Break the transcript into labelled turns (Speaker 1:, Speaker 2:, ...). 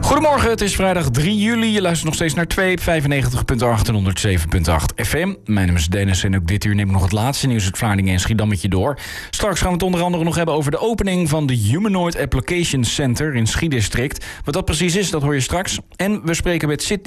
Speaker 1: Goedemorgen, het is vrijdag 3 juli. Je luistert nog steeds naar 2 op 95.8 en 107.8 FM. Mijn naam is Dennis en ook dit uur neem ik nog het laatste nieuws uit Vlaardingen en Schiedam met je door. Straks gaan we het onder andere nog hebben over de opening van de Humanoid Application Center in Schiedistrict. Wat dat precies is, dat hoor je straks. En we spreken met Sydney